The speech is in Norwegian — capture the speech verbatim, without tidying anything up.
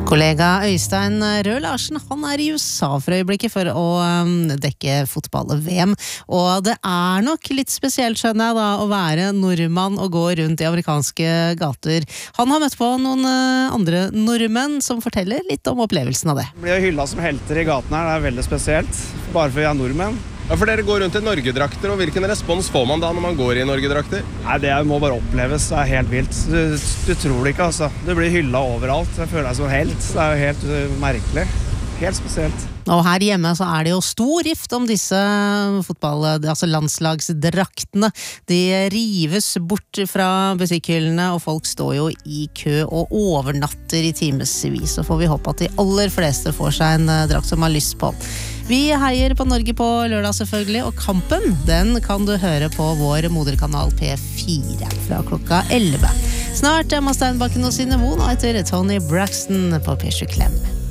Kollega Øystein Røe Larsen, han er i U S A for øyeblikket for å um, dekke fotball-V M, og det er nok litt spesielt, skjønner jeg da, å være nordmann og gå rundt i amerikanske gater. Han har møtt på noen uh, andre nordmenn som forteller litt om opplevelsen av det. Vi blir hylla som helter i gaten her, det er veldig spesielt, bare for vi er nordmenn. Ja, for dere går rundt i Norgedrakter, og hvilken respons får man da når man går i Norgedrakter? Nei, det må bare oppleves, det er helt vilt. Du, du tror det ikke, altså. Du blir hylla overalt, jeg føler deg som helt. Det er jo helt uh, merkelig. Helt spesielt. Og her hjemme så er det jo stor rift om disse fotball, altså landslagsdraktene. De rives bort fra butikkhyllene, og folk står jo i kø og overnatter i timesvis. Så får vi håpe at de aller fleste får seg en drakt som har lyst på. Vi heier på Norge på lørdag selvfølgelig, og kampen, den kan du høre på vår moderkanal P fire fra klokka elleve. Snart Emma Steinbakken og Synne Von, og etter Tony Braxton på P sju Klem.